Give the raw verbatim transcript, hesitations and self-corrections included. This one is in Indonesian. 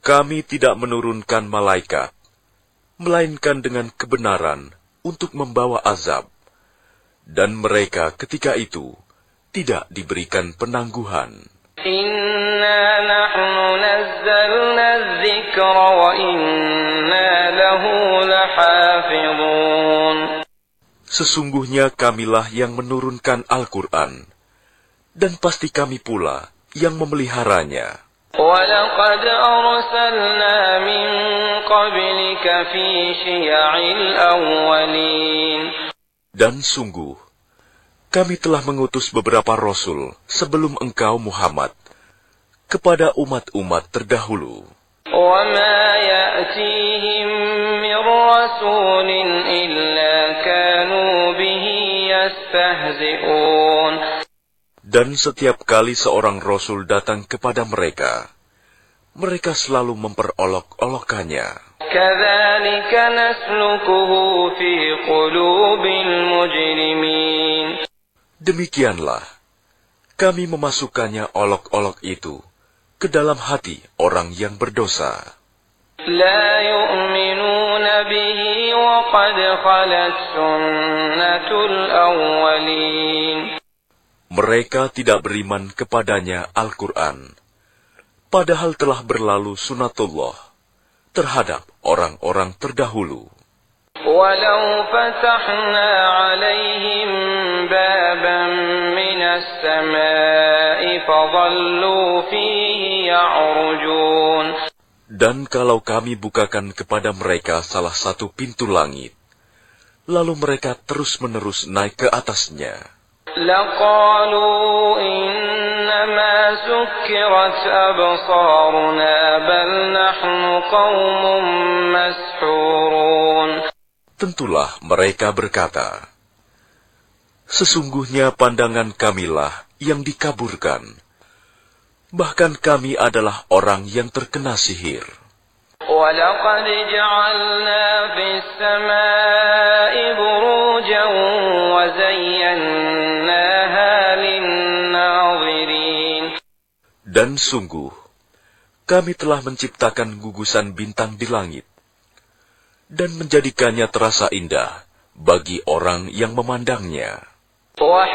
Kami tidak menurunkan malaikat, melainkan dengan kebenaran untuk membawa azab. Dan mereka ketika itu tidak diberikan penangguhan. Inna nahnu nazzalna adh-dhikra wa inna lahu lahafidhun. Sesungguhnya kamilah yang menurunkan Al-Quran, dan pasti kami pula yang memeliharanya. وَلَقَدْ أَرْسَلْنَا مِنْ قَبْلِكَ فِي شِيَعِ الْأَوَّلِينَ. Dan sungguh, kami telah mengutus beberapa rasul sebelum engkau Muhammad kepada umat-umat terdahulu. وَمَا يَأْتِيهِمْ مِنْ رَسُولٍ إِلَّا كَانُوا بِهِ يَسْتَهْزِئُونَ. Dan setiap kali seorang rasul datang kepada mereka, mereka selalu memperolok-olokkannya. كَذَلِكَ نَسْلُكُهُ فِي قُلُوبِ الْمُجْرِمِينَ. Demikianlah, kami memasukkannya olok-olok itu ke dalam hati orang yang berdosa. لَا يُؤْمِنُونَ بِهِ وَقَدْ خَلَتْ سُنَّةُ الْأَوَّلِينَ. Mereka tidak beriman kepadanya Al-Quran, padahal telah berlalu sunatullah terhadap orang-orang terdahulu. وَلَوْ فَتَحْنَا عَلَيْهِمْ بَابًا مِنَ السَّمَاءِ فَظَلُّوا فِيهِ يَعْرُجُونَ. Dan kalau kami bukakan kepada mereka salah satu pintu langit, lalu mereka terus-menerus naik ke atasnya, لَقَالُوا إِنَّمَا سُكِّرَتْ أَبْصَارُنَا بَلْ نَحْنُ قَوْمٌ مَسْحُورُونَ. tentulah mereka berkata, sesungguhnya pandangan kamilah yang dikaburkan, bahkan kami adalah orang yang terkena sihir. وَلَقَدْ جَعَلْنَا فِي السَّمَاءِ بُرُوجًا وَزَيَّنَّاهَا لِلنَّاظِرِينَ. Dan sungguh, kami telah menciptakan gugusan bintang di langit, dan menjadikannya terasa indah bagi orang yang memandangnya.